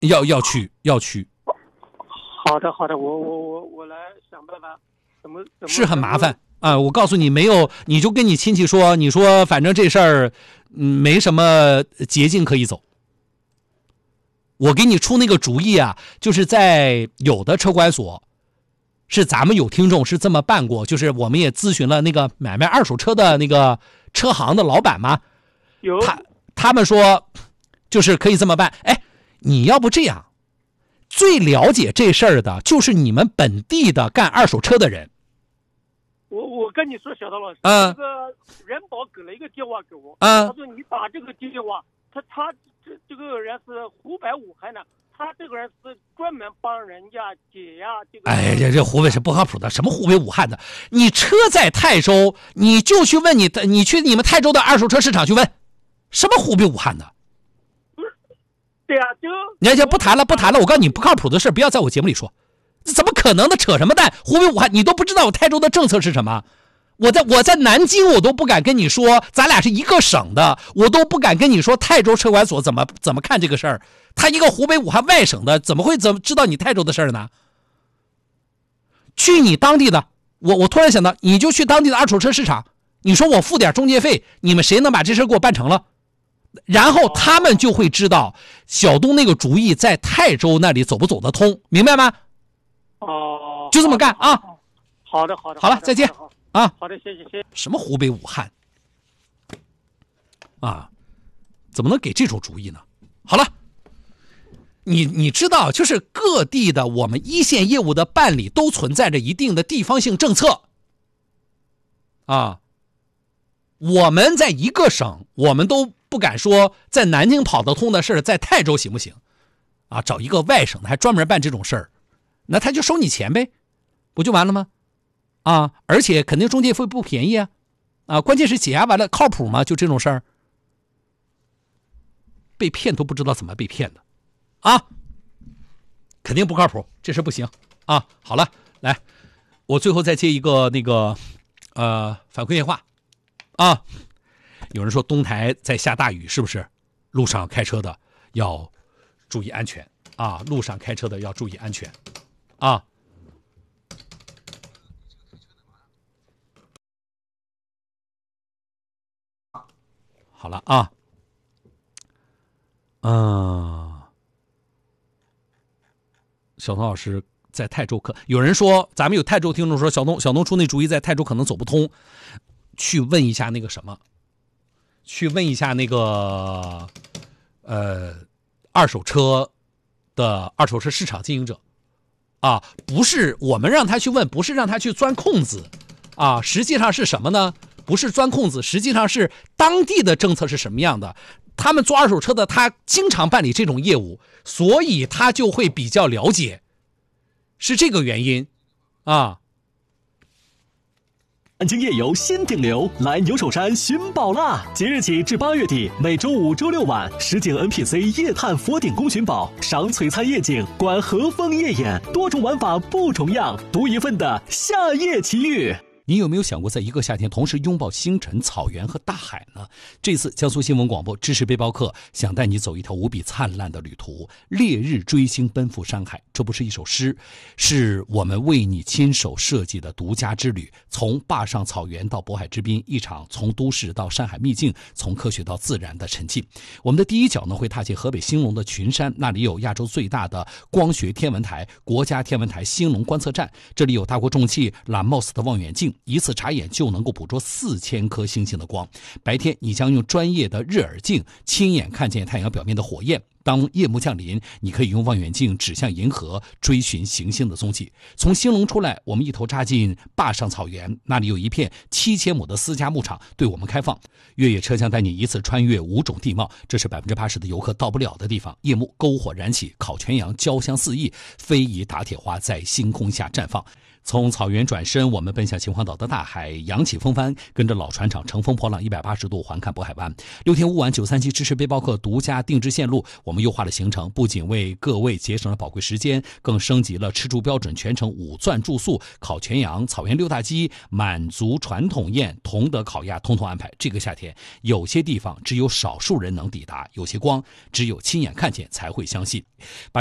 要去。 好的，我来想办法，怎么是很麻烦啊！我告诉你，没有你就跟你亲戚说，你说反正这事儿，没什么捷径可以走。我给你出那个主意啊，就是在有的车管所，是咱们有听众是这么办过，就是我们也咨询了那个买卖二手车的那个车行的老板嘛，他们说就是可以这么办。哎，你要不这样，最了解这事儿的就是你们本地的干二手车的人。 我跟你说，小刀老师，这个人保给了一个电话给我，他说你打这个电话，他这个人是湖北武汉的，他这个人是专门帮人家解压这个。 哎，这湖北是不靠谱的，什么湖北武汉的？你车在泰州，你就去问你去你们泰州的二手车市场去问，什么湖北武汉的？ 对啊， 就不谈了，我告诉你，不靠谱的事不要在我节目里说，怎么可能的？扯什么蛋？湖北武汉，你都不知道我泰州的政策是什么？我在南京，我都不敢跟你说，咱俩是一个省的，我都不敢跟你说泰州车管所怎么看这个事儿。他一个湖北武汉外省的，怎么知道你泰州的事儿呢？去你当地的，我突然想到，你就去当地的二手车市场，你说我付点中介费，你们谁能把这事给我办成了？然后他们就会知道小东那个主意在泰州那里走不走得通，明白吗？就这么干啊！ 好的， 好了，再见啊！ 好的，谢谢。 什么湖北武汉啊？怎么能给这种主意呢？好了，你知道，就是各地的我们一线业务的办理都存在着一定的地方性政策啊。我们在一个省，我们都不敢说在南京跑得通的事在泰州行不行啊？找一个外省的还专门办这种事儿，那他就收你钱呗，不就完了吗？啊，而且肯定中介费不便宜啊，关键是解压完了靠谱吗？就这种事儿，被骗都不知道怎么被骗的啊，肯定不靠谱，这事不行啊。好了，来，我最后再接一个那个反馈电话啊。有人说东台在下大雨，是不是？路上开车的要注意安全啊！路上开车的要注意安全啊！好了啊，小东老师在泰州有人说咱们有泰州听众说小东出那主意在泰州可能走不通，去问一下那个什么，去问一下那个二手车市场经营者啊，不是我们让他去问，不是让他去钻空子啊，实际上是什么呢？不是钻空子，实际上是当地的政策是什么样的，他们做二手车的他经常办理这种业务，所以他就会比较了解，是这个原因啊。 南京夜游新顶流，来牛首山寻宝啦！即日起至8月底，每周5、周6晚，实景 NPC 夜探佛顶宫寻宝，赏璀璨夜景，观和风夜演，多种玩法不重样，独一份的夏夜奇遇。 你有没有想过，在一个夏天同时拥抱星辰、草原和大海呢？这次江苏新闻广播知识背包客想带你走一条无比灿烂的旅途，烈日追星，奔赴山海。这不是一首诗，是我们为你亲手设计的独家之旅，从坝上草原到渤海之滨，一场从都市到山海秘境，从科学到自然的沉浸。我们的第一脚呢，会踏进河北兴隆的群山，那里有亚洲最大的光学天文台——国家天文台兴隆观测站，这里有大国重器拉莫斯的望远镜，一次眨眼就能够捕捉4000颗星星的光。白天你将用专业的日耳镜亲眼看见太阳表面的火焰，当夜幕降临，你可以用望远镜指向银河，追寻行星的踪迹。从兴隆出来，我们一头扎进坝上草原，那里有一片7000亩的私家牧场对我们开放。越野车将带你一次穿越5种地貌，这是80%的游客到不了的地方。夜幕篝火燃起，烤全羊焦香四溢，非遗打铁花在星空下绽放。从草原转身，我们奔向秦皇岛的大海，扬起风帆，跟着老船长乘风破浪180度环看渤海湾。6天5晚937知识背包客独家定制线路，我们我们优化了行程，不仅为各位节省了宝贵时间，更升级了吃住标准全程5钻住宿、烤全羊、草原6大鸡、满族传统宴、同德烤鸭，统统安排。这个夏天，有些地方只有少数人能抵达，有些光只有亲眼看见才会相信。